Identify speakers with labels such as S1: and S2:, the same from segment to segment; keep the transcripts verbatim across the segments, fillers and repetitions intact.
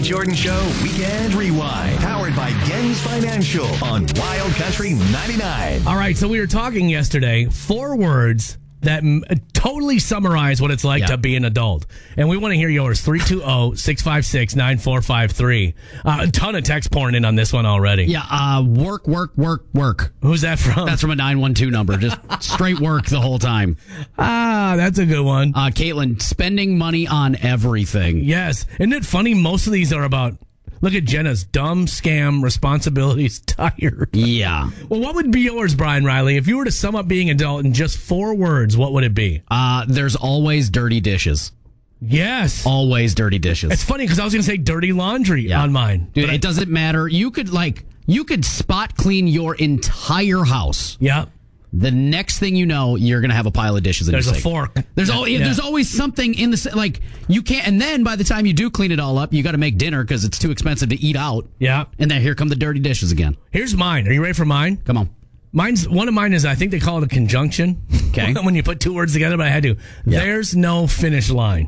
S1: Kelly Jordan Show Weekend Rewind. Powered by Gens Financial on Wild Country ninety-nine.
S2: All right, so we were talking yesterday. Four words that m- totally summarize what it's like
S3: Yeah.
S2: to be an adult. And we want to hear yours. three two zero, six five six, nine four five three. Uh, a ton of text pouring in on this one already.
S3: Yeah, uh, work, work, work, work.
S2: Who's that from?
S3: That's from a nine one two number. Just straight work the whole time.
S2: Ah, that's a good one.
S3: Uh, Caitlin, spending money on everything.
S2: Yes. Isn't it funny? Most of these are about, look at Jenna's, dumb, scam, responsibilities, tired.
S3: Yeah.
S2: Well, what would be yours, Brian Riley? If you were to sum up being an adult in just four words, what would it be?
S3: Uh, there's always dirty dishes.
S2: Yes.
S3: Always dirty dishes.
S2: It's funny because I was going to say dirty laundry
S3: Yeah.
S2: on mine.
S3: Dude,
S2: But
S3: it
S2: I-
S3: doesn't matter. You could, like, you could spot clean your entire house.
S2: Yeah.
S3: The next thing you know, you're going to have a pile of dishes in
S2: There's
S3: your
S2: a
S3: sink.
S2: fork.
S3: There's al-
S2: Yeah.
S3: there's always something in the si- like you can't. And then by the time you do clean it all up, you got to make dinner because it's too expensive to eat out.
S2: Yeah.
S3: And then here come the dirty dishes again.
S2: Here's mine. Are you ready for mine?
S3: Come on.
S2: Mine's one of mine is I think they call it a conjunction.
S3: Okay.
S2: When you put two words together, but I had to.
S3: Yeah.
S2: There's no finish line.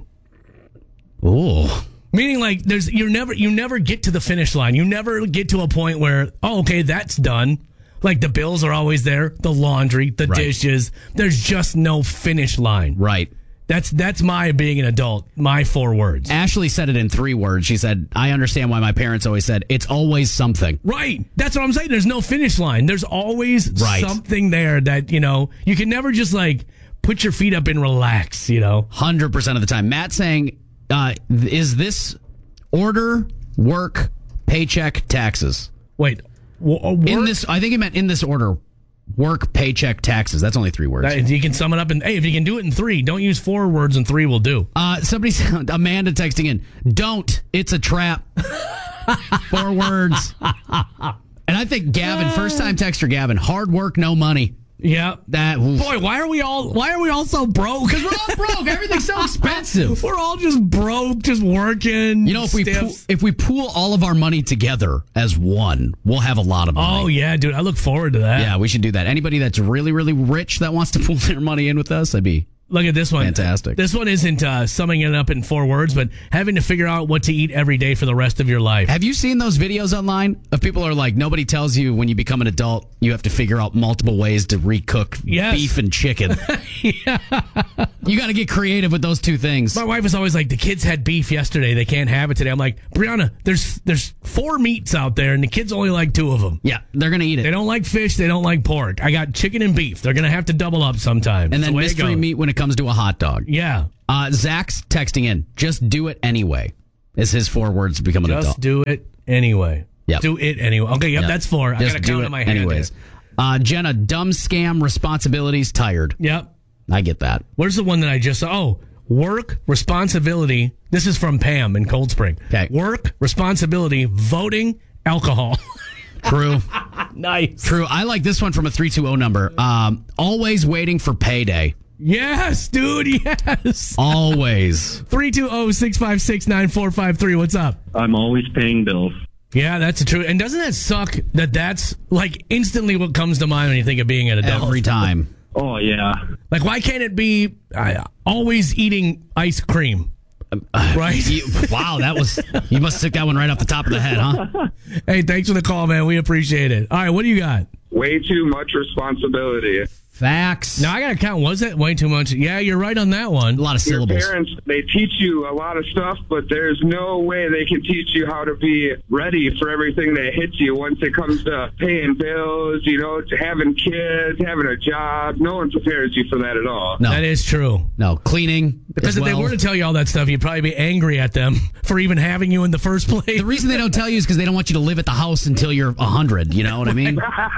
S3: Ooh.
S2: Meaning like there's you never you never get to the finish line. You never get to a point where, oh, okay, that's done. Like the bills are always there, the laundry, the
S3: Right.
S2: dishes. There's just no finish line.
S3: Right.
S2: That's that's my being an adult. My four words.
S3: Ashley said it in three words. She said, I understand why my parents always said it's always something.
S2: Right. That's what I'm saying. There's no finish line. There's always
S3: Right.
S2: something there that, you know, you can never just like put your feet up and relax, you know.
S3: one hundred percent of the time. Matt saying, uh, is this order, work, paycheck, taxes?
S2: Wait. w- uh,
S3: In
S2: work-
S3: this, I think it meant in this order. Work, paycheck, taxes. That's only three words.
S2: that- you can sum it up in, hey, if you can do it in three, don't use four words and three will do.
S3: Uh, somebody said, Amanda texting in, don't, it's a trap. Four words. And I think Gavin, first time texter Gavin, hard work, no money.
S2: Yeah.
S3: That, oof.
S2: Boy, why are we all why are we all so broke?
S3: Because we're all broke. Everything's so expensive.
S2: We're all just broke, just working.
S3: You know, if we pool,
S2: stiffs.
S3: if we pool all of our money together as one, we'll have a lot of money.
S2: Oh yeah, dude, I look forward to that.
S3: Yeah, we should do that. Anybody that's really, really rich that wants to pool their money in with us, that'd be
S2: Look at this one.
S3: Fantastic.
S2: This one isn't uh, summing it up in four words, but having to figure out what to eat every day for the rest of your life.
S3: Have you seen those videos online of people are like, nobody tells you when you become an adult, you have to figure out multiple ways to recook
S2: Yes.
S3: beef and chicken.
S2: Yeah.
S3: You got to get creative with those two things.
S2: My wife is always like, the kids had beef yesterday. They can't have it today. I'm like, Brianna, there's there's four meats out there, and the kids only like two of them.
S3: Yeah, they're going to eat
S2: They
S3: it.
S2: don't like fish. They don't like pork. I got chicken and beef. They're going to have to double up sometime.
S3: And
S2: That's
S3: then
S2: the way it
S3: mystery
S2: goes.
S3: meat when it comes to a hot dog.
S2: Yeah.
S3: Uh, Zach's texting in, just do it anyway, is his four words to become an
S2: Just
S3: adult.
S2: do it anyway.
S3: Yep.
S2: Do it anyway. Okay, yep,
S3: Yep.
S2: that's four. I
S3: Just
S2: got to
S3: do
S2: count
S3: it
S2: in my hand.
S3: anyways. Uh, Jenna, dumb scam, responsibilities, tired.
S2: Yep.
S3: I get that.
S2: Where's the one that I just saw? Oh, work, responsibility. This is from Pam in Cold Spring.
S3: Okay.
S2: Work, responsibility, voting, alcohol.
S3: True.
S2: Nice.
S3: True. I like this one from a three two zero number. Um, always waiting for payday.
S2: Yes, dude, yes.
S3: Always.
S2: three two zero, six five six, nine four five three. What's up?
S4: I'm always paying bills.
S2: Yeah, that's the truth. And doesn't that suck that that's like instantly what comes to mind when you think of being an adult?
S3: Every time.
S4: Oh, yeah.
S2: Like, why can't it be uh, always eating ice cream? Right?
S3: You- wow, that was, you must have took that one right off the top of the head, huh?
S2: Hey, thanks for the call, man. We appreciate it. All right, what do you got?
S4: Way too much responsibility.
S3: Facts.
S2: Now, I got to count. Was that way too much? Yeah, you're right on that one.
S3: A lot of
S4: Your
S3: syllables.
S4: parents, they teach you a lot of stuff, but there's no way they can teach you how to be ready for everything that hits you once it comes to paying bills, you know, to having kids, having a job. No one prepares you for that at all.
S3: No,
S2: That is true.
S3: no, cleaning.
S2: Because
S3: as
S2: if they
S3: well.
S2: were to tell you all that stuff, you'd probably be angry at them for even having you in the first place.
S3: The reason they don't tell you is because they don't want you to live at the house until you're one hundred. You know what I mean?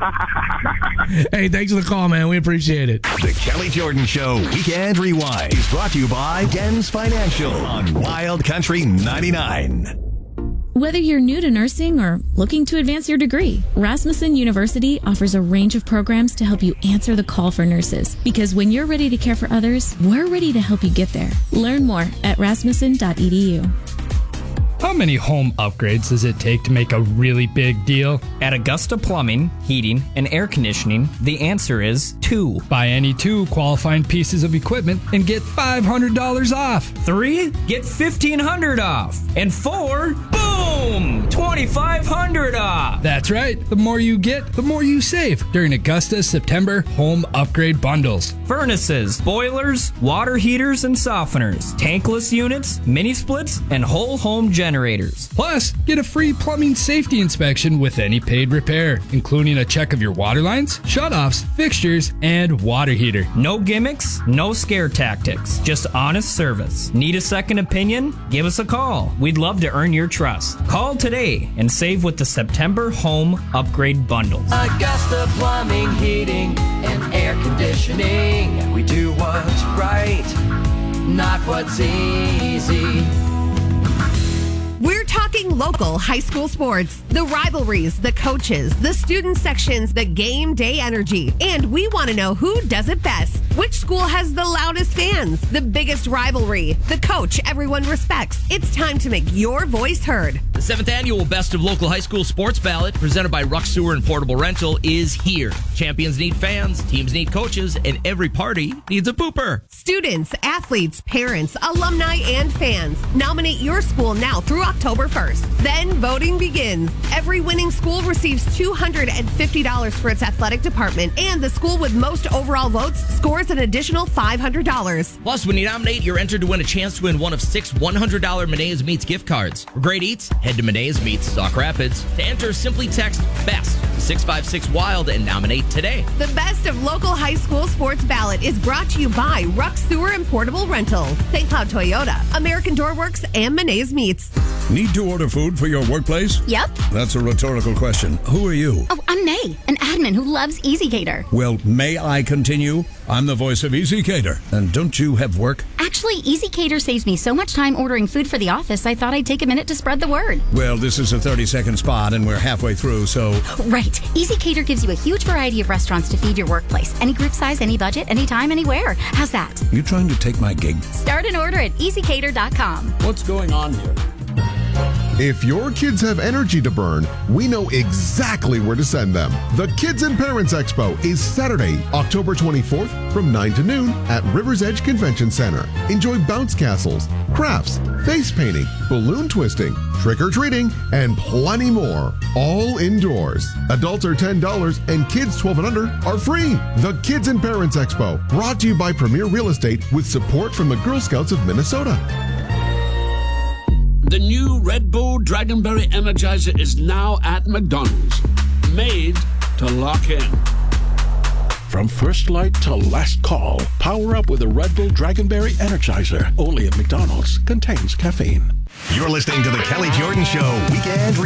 S2: Hey, thanks for the call, man. We appreciate it.
S1: The Kelly Jordan Show Weekend Rewind is brought to you by Gens Financial on Wild Country ninety-nine.
S5: Whether you're new to nursing or looking to advance your degree, Rasmussen University offers a range of programs to help you answer the call for nurses. Because when you're ready to care for others, we're ready to help you get there. Learn more at rasmussen dot e d u.
S6: How many home upgrades does it take to make a really big deal?
S7: At Augusta Plumbing, Heating, and Air Conditioning, the answer is two.
S6: Buy any two qualifying pieces of equipment and get five hundred dollars off.
S7: Three, get fifteen hundred dollars off. And four, boom! Boom! twenty-five hundred dollars off.
S6: That's right. The more you get, the more you save during Augusta's September home upgrade bundles.
S7: Furnaces, boilers, water heaters and softeners, tankless units, mini splits, and whole home generators.
S6: Plus, get a free plumbing safety inspection with any paid repair, including a check of your water lines, shutoffs, fixtures, and water heater.
S7: No gimmicks, no scare tactics, just honest service. Need a second opinion? Give us a call. We'd love to earn your trust. Call today and save with the September home upgrade bundles.
S8: Augusta Plumbing, Heating, and Air Conditioning. We do what's right, not what's easy.
S9: We're talking local high school sports, the rivalries, the coaches, the student sections, the game day energy. And we want to know who does it best. Which school has the loudest fans, the biggest rivalry, the coach everyone respects? It's time to make your voice heard.
S10: The seventh annual Best of Local High School Sports Ballot, presented by Ruck Sewer and Portable Rental, is here. Champions need fans, teams need coaches, and every party needs a pooper.
S9: Students, athletes, parents, alumni, and fans. Nominate your school now through October first. Then voting begins. Every winning school receives two hundred fifty dollars for its athletic department, and the school with most overall votes scores an additional five hundred dollars.
S10: Plus, when you nominate, you're entered to win a chance to win one of six one hundred dollars Menae's Meats gift cards. For great eats, head to Menae's Meats, Sauk Rapids. To enter, simply text BEST to six five six WILD and nominate today.
S9: The Best of Local High School Sports Ballot is brought to you by Ruck Sewer and Portable Rental, Saint Cloud Toyota, American Doorworks, and Menae's Meats.
S11: Need to order food for your workplace?
S12: Yep.
S11: That's a rhetorical question. Who are you?
S12: Oh, I'm May, an admin who loves EasyCater.
S11: Well, may I continue? I'm the voice of EasyCater. And don't you have work?
S12: Actually, EasyCater saves me so much time ordering food for the office, I thought I'd take a minute to spread the word.
S11: Well, this is a thirty-second spot, and we're halfway through, so...
S12: Right. EasyCater gives you a huge variety of restaurants to feed your workplace. Any group size, any budget, anytime, anywhere. How's that?
S11: You trying to take my gig?
S12: Start an order at easy cater dot com.
S11: What's going on here?
S13: If your kids have energy to burn, we know exactly where to send them. The Kids and Parents Expo is Saturday, October twenty-fourth from nine to noon at River's Edge Convention Center. Enjoy bounce castles, crafts, face painting, balloon twisting, trick-or-treating, and plenty more. All indoors. Adults are ten dollars and kids twelve and under are free. The Kids and Parents Expo, brought to you by Premier Real Estate with support from the Girl Scouts of Minnesota.
S14: The new Red Bull Dragonberry Energizer is now at McDonald's. Made to lock in.
S15: From first light to last call, power up with a Red Bull Dragonberry Energizer. Only at McDonald's. Contains caffeine.
S1: You're listening to The Kelly Jordan Show Weekend